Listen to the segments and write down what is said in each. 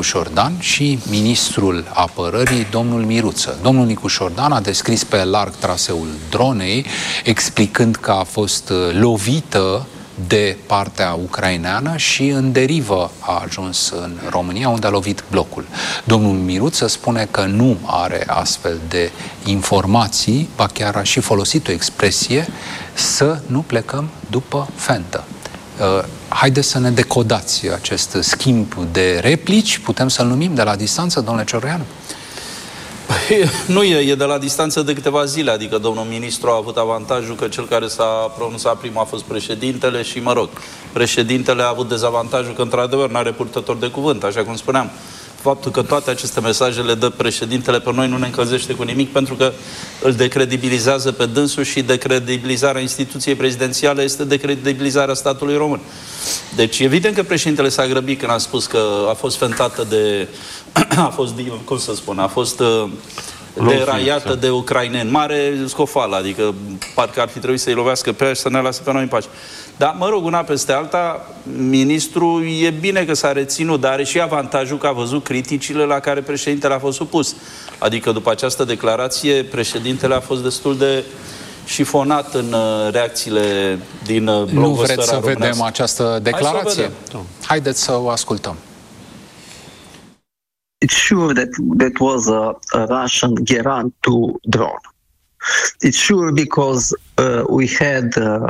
Șordan și ministrul apărării, domnul Miruță. Domnul Nicu Șordan a descris pe larg traseul dronei, explicând că a fost lovită de partea ucraineană și în derivă a ajuns în România, unde a lovit blocul. Domnul Miruță spune că nu are astfel de informații, ba chiar a și folosit o expresie, să nu plecăm după fentă. Haideți să ne decodați acest schimb de replici, putem să-l numim de la distanță, domnule Cioroianu? Nu e de la distanță de câteva zile, adică domnul ministru a avut avantajul că cel care s-a pronunțat prima a fost președintele și, mă rog, președintele a avut dezavantajul că, într-adevăr, n-are purtător de cuvânt, așa cum spuneam. Faptul că toate aceste mesaje le dă președintele pe noi nu ne încălzește cu nimic, pentru că îl decredibilizează pe dânsul și decredibilizarea instituției prezidențiale este decredibilizarea statului român. Deci, evident că președintele s-a grăbit când a spus că a fost fentată de... a fost, cum să spun, a fost deraiată de ucraineni. Mare scofală, adică parcă ar fi trebuit să-i lovească pe aia și să ne lasă pe noi în pace. Dar, mă rog, una peste alta, ministrul e bine că s-a reținut, dar are și avantajul că a văzut criticile la care președintele a fost supus. Adică, după această declarație, președintele a fost destul de șifonat în reacțiile din blogosfera Nu vreți să românească. vedem această declarație? Haideți să o ascultăm. It's sure that was a Russian Geran 2 drone. It's sure because we had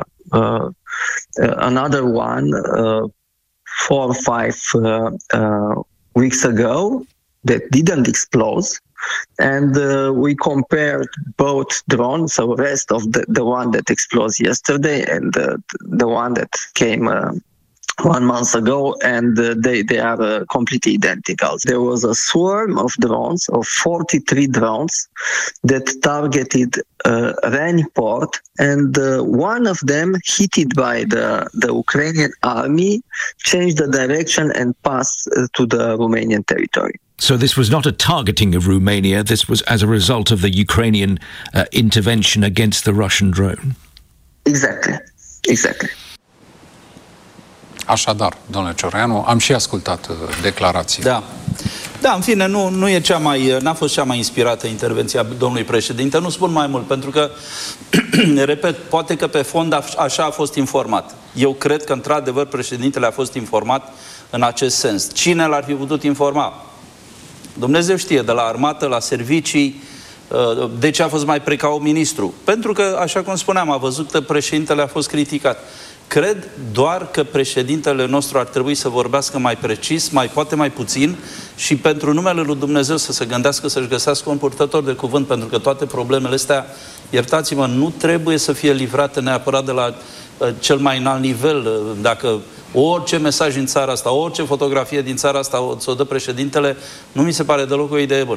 another one 4 or 5 weeks ago that didn't explode. And we compared both drones, so rest of the one that exploded yesterday and the one that came 1 month ago, and they are completely identical. There was a swarm of drones, of 43 drones, that targeted Reni port, and one of them, hit by the Ukrainian army, changed the direction and passed to the Romanian territory. So this was not a targeting of Romania, this was as a result of the Ukrainian intervention against the Russian drone? Exactly. Așadar, domnule Cioroianu, am și ascultat declarația. Da, în fine, n-a fost cea mai inspirată intervenția domnului președinte. Nu spun mai mult, pentru că, repet, poate că pe fond așa a fost informat. Eu cred că, într-adevăr, președintele a fost informat în acest sens. Cine l-ar fi putut informa? Dumnezeu știe, de la armată, la servicii. De ce a fost mai precaut ministru? Pentru că, așa cum spuneam, a văzut că președintele a fost criticat. Cred doar că președintele nostru ar trebui să vorbească mai precis, poate mai puțin, și pentru numele lui Dumnezeu să se gândească să-și găsească un purtător de cuvânt, pentru că toate problemele astea, iertați-mă, nu trebuie să fie livrate neapărat de la cel mai înalt nivel. Dacă orice mesaj din țara asta, orice fotografie din țara asta o dă președintele, nu mi se pare deloc o idee bună.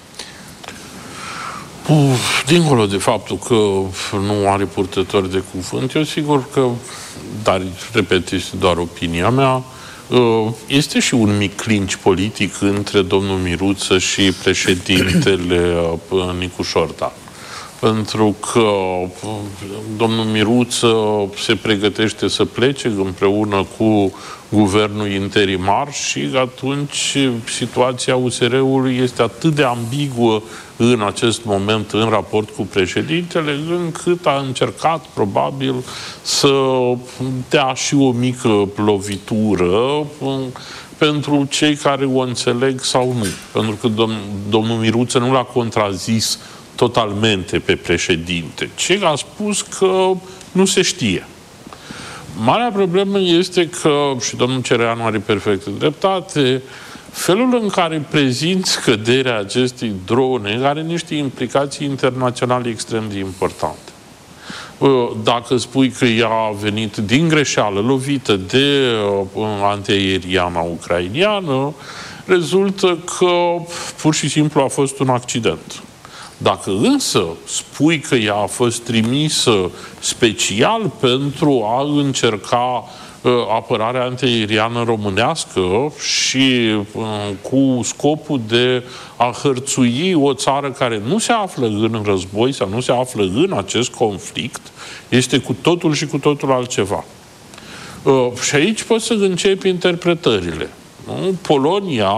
Dincolo de faptul că nu are purtători de cuvânt, eu sigur că, dar, repet, este doar opinia mea, este și un mic clinch politic între domnul Miruță și președintele Nicu Șordan. Pentru că domnul Miruță se pregătește să plece împreună cu guvernul interimar și atunci situația USR-ului este atât de ambiguă în acest moment în raport cu președintele, încât a încercat probabil să dea și o mică lovitură pentru cei care o înțeleg sau nu. Pentru că domnul Miruță nu l-a contrazis totalmente pe președinte, ci a spus că nu se știe. Marea problemă este că, și domnul Cioroianu are perfectă dreptate, felul în care prezinți scăderea acestei drone are niște implicații internaționale extrem de importante. Dacă spui că ea a venit din greșeală, lovită de antiaeriana ucrainiană, rezultă că pur și simplu a fost un accident. Dacă însă spui că ea a fost trimisă special pentru a încerca apărarea antiaeriană românească și cu scopul de a hărțui o țară care nu se află în război sau nu se află în acest conflict, este cu totul și cu totul altceva. Și aici poți să începi interpretările. Polonia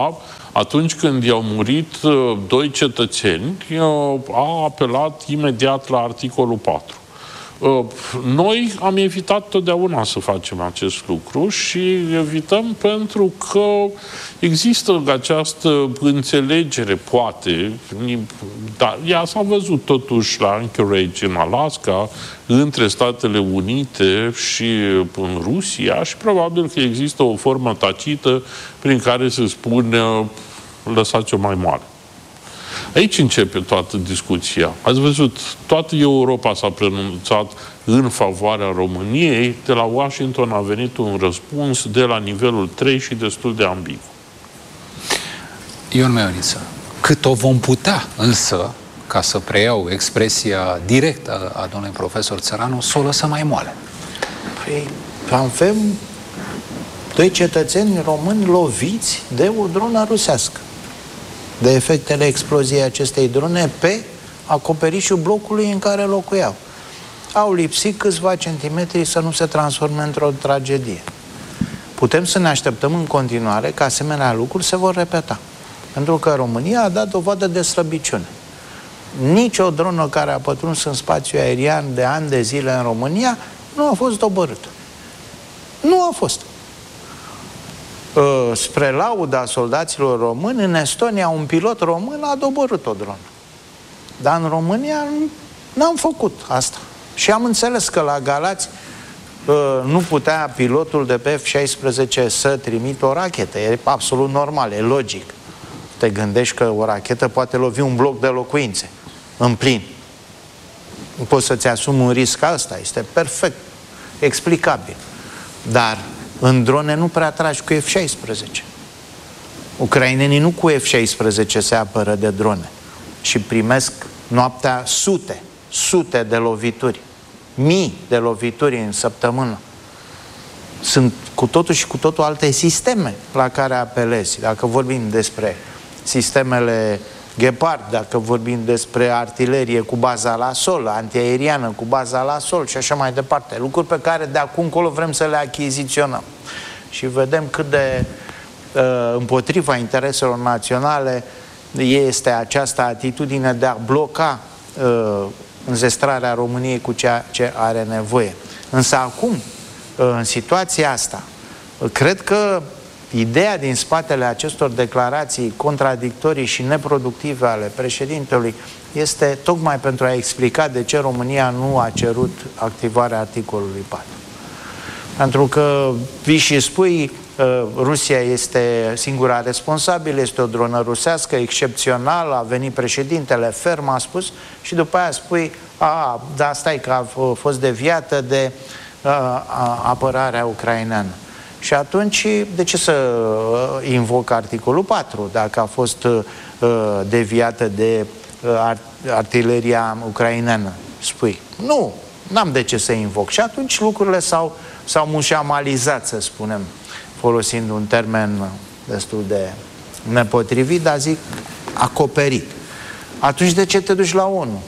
Atunci când i-au murit doi cetățeni, a apelat imediat la articolul 4. Noi am evitat totdeauna să facem acest lucru și evităm pentru că există această înțelegere, poate, dar ea s-a văzut totuși la Anchorage în Alaska, între Statele Unite și în Rusia și probabil că există o formă tacită prin care se spune lăsați-o mai moale. Aici începe toată discuția. Ați văzut, toată Europa s-a pronunțat în favoarea României. De la Washington a venit un răspuns de la nivelul 3 și destul de ambigu. Ion Meioniță, cât o vom putea însă, ca să preiau expresia directă a domnului profesor Țăranu, să o lăsăm mai moale? Păi, avem doi cetățeni români loviți de o dronă rusească, de efectele exploziei acestei drone pe acoperișul blocului în care locuiau. Au lipsit câțiva centimetri să nu se transforme într-o tragedie. Putem să ne așteptăm în continuare că asemenea lucruri se vor repeta. Pentru că România a dat dovadă de slăbiciune. Nici o dronă care a pătruns în spațiul aerian de ani de zile în România nu a fost doborâtă. Nu a fost. Spre lauda soldaților români, în Estonia un pilot român a doborât o dronă. Dar în România n-am făcut asta. Și am înțeles că la Galați nu putea pilotul de pe F-16 să trimită o rachetă. E absolut normal, e logic. Te gândești că o rachetă poate lovi un bloc de locuințe în plin. Nu poți să-ți asumi un risc ăsta. Este perfect explicabil. Dar în drone nu prea tragi cu F-16. Ucrainenii nu cu F-16 se apără de drone și primesc noaptea sute de lovituri, mii de lovituri în săptămână. Sunt cu totul și cu totul alte sisteme la care apelezi. Dacă vorbim despre sistemele Gepard, dacă vorbim despre artilerie cu baza la sol, antiaeriană cu baza la sol și așa mai departe. Lucruri pe care de acum încolo vrem să le achiziționăm. Și vedem cât de împotriva intereselor naționale este această atitudine de a bloca înzestrarea României cu ceea ce are nevoie. Însă acum, în situația asta, cred că ideea din spatele acestor declarații contradictorii și neproductive ale președintelui este tocmai pentru a explica de ce România nu a cerut activarea articolului 4. Pentru că vii și spui Rusia este singura responsabilă, este o dronă rusească excepțională, a venit președintele ferm, a spus, și după aia spui, da, stai că a fost deviată de apărarea ucraineană. Și atunci, de ce să invoc articolul 4, dacă a fost deviată de artileria ucraineană, spui? Nu, n-am de ce să invoc. Și atunci lucrurile s-au mușamalizat, să spunem, folosind un termen destul de nepotrivit, dar zic acoperit. Atunci de ce te duci la ONU?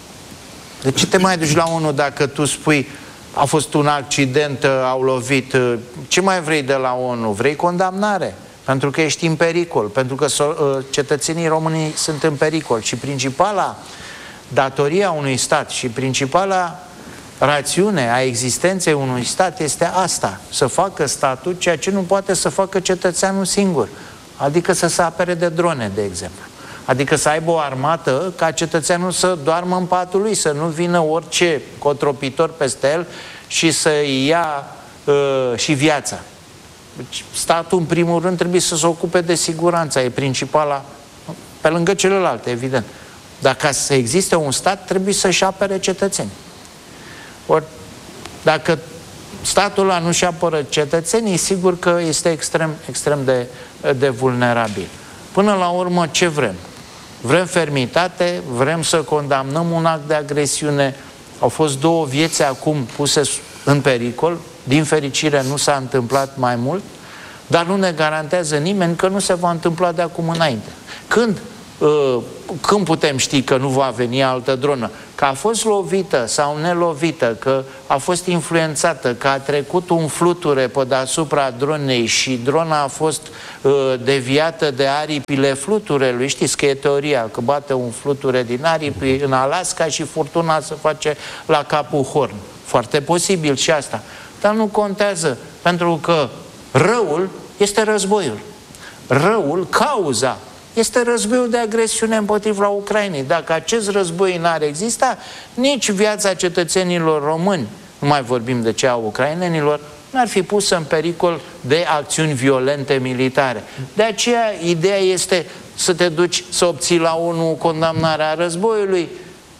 De ce te mai duci la ONU dacă tu spui a fost un accident, au lovit, ce mai vrei de la ONU? Vrei condamnare? Pentru că ești în pericol, pentru că cetățenii români sunt în pericol și principala datoria unui stat și principala rațiune a existenței unui stat este asta, să facă statul ceea ce nu poate să facă cetățeanul singur, adică să se apere de drone, de exemplu. Adică să aibă o armată ca cetățeanul să doarmă în patul lui, să nu vină orice cotropitor peste el și să-i ia și viața. Statul, în primul rând, trebuie să se ocupe de siguranța, e principala, pe lângă celelalte, evident. Dar ca să existe un stat, trebuie să-și apere cetățenii. Ori, dacă statul ăla nu-și apără cetățenii, sigur că este extrem de vulnerabil. Până la urmă, ce vrem? Vrem fermitate, vrem să condamnăm un act de agresiune. Au fost 2 vieți acum puse în pericol, din fericire nu s-a întâmplat mai mult, dar nu ne garantează nimeni că nu se va întâmpla de acum înainte. Când Când putem ști că nu va veni altă dronă? Că a fost lovită sau nelovită, că a fost influențată, că a trecut un fluture pe deasupra dronei și drona a fost deviată de aripile fluturelui. Știți că e teoria, că bate un fluture din aripi în Alaska și furtuna se face la Capul Horn. Foarte posibil și asta. Dar nu contează, pentru că răul este războiul. Răul, cauza, este războiul de agresiune împotriva Ucrainei. Dacă acest război n-ar exista, nici viața cetățenilor români, nu mai vorbim de cea a ucrainenilor, n-ar fi pusă în pericol de acțiuni violente militare. De aceea, ideea este să te duci să obții la ONU condamnarea războiului,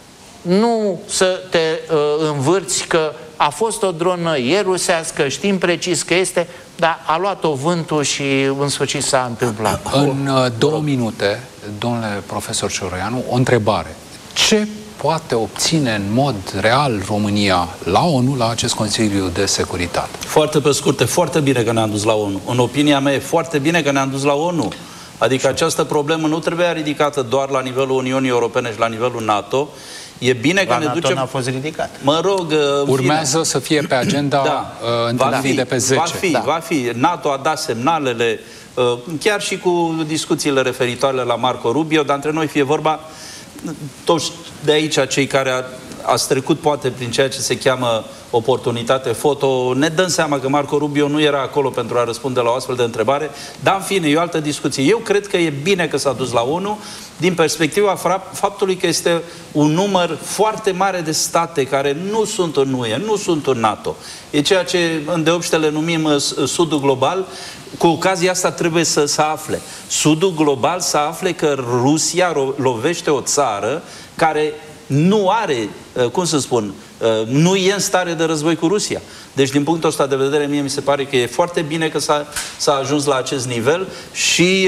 nu să te învârți că a fost o dronă, e rusească, știm precis că este, dar a luat-o vântul și în sfârșit s-a întâmplat. În 2 minute, domnule profesor Cioroianu, o întrebare. Ce poate obține în mod real România la ONU, la acest Consiliu de Securitate? Foarte pe scurt, foarte bine că ne-am dus la ONU. În opinia mea, e foarte bine că ne-am dus la ONU. Adică această problemă nu trebuie ridicată doar la nivelul Uniunii Europene și la nivelul NATO. E bine că ne ducem... n-a fost ridicat. Mă rog... Urmează să fie pe agenda întâlnirii de pe 10. Va fi. NATO a dat semnalele, chiar și cu discuțiile referitoare la Marco Rubio, dar între noi fie vorba, toți de aici, cei care ați trecut poate prin ceea ce se cheamă oportunitate foto, ne dăm seama că Marco Rubio nu era acolo pentru a răspunde la o astfel de întrebare, dar în fine, e o altă discuție. Eu cred că e bine că s-a dus la ONU din perspectiva faptului că este un număr foarte mare de state care nu sunt în UE, nu sunt în NATO. E ceea ce îndeopște le numim Sudul Global. Cu ocazia asta trebuie să se afle. Sudul Global să afle că Rusia lovește o țară care nu are, cum să spun, nu e în stare de război cu Rusia. Deci, din punctul ăsta de vedere, mie mi se pare că e foarte bine că s-a ajuns la acest nivel și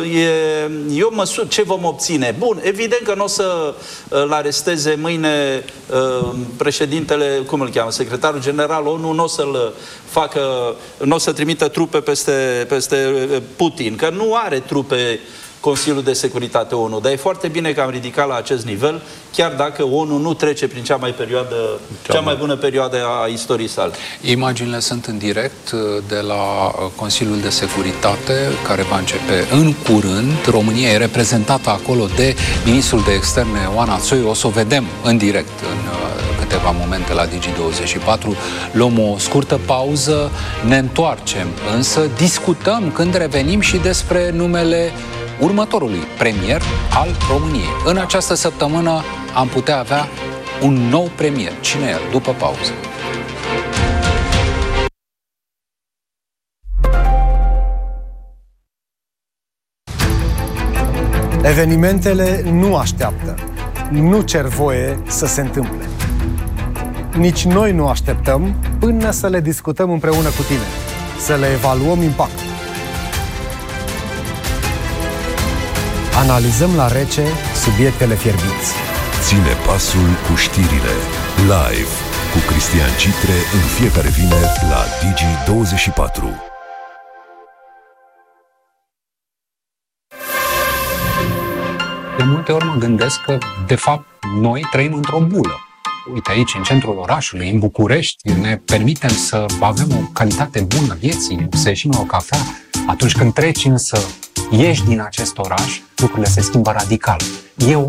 eu măsur ce vom obține. Bun, evident că nu o să-l aresteze mâine președintele, cum îl cheamă, secretarul general ONU, nu o să-l facă, nu o să trimită trupe peste Putin, că nu are trupe Consiliul de Securitate ONU. Dar e foarte bine că am ridicat la acest nivel, chiar dacă ONU nu trece prin cea mai bună perioadă a istoriei sale. Imaginile sunt în direct de la Consiliul de Securitate, care va începe în curând. România e reprezentată acolo de ministrul de externe Oana Țoiu. O să o vedem în direct în câteva momente la Digi24. Luăm o scurtă pauză, ne întoarcem, însă discutăm când revenim și despre numele următorului premier al României. În această săptămână am putea avea un nou premier. Cine e el? După pauză. Evenimentele nu așteaptă. Nu cer voie să se întâmple. Nici noi nu așteptăm până să le discutăm împreună cu tine, să le evaluăm impactul. Analizăm la rece subiectele fierbinți. Ține pasul cu știrile. Live cu Cristian Citre în fiecare vineri la Digi24. De multe ori mă gândesc că, de fapt, noi trăim într-o bulă. Uite, aici, în centrul orașului, în București, ne permitem să avem o calitate bună vieții, să ieșim la o cafea. Atunci când treci însă, ieși din acest oraș, lucrurile se schimbă radical.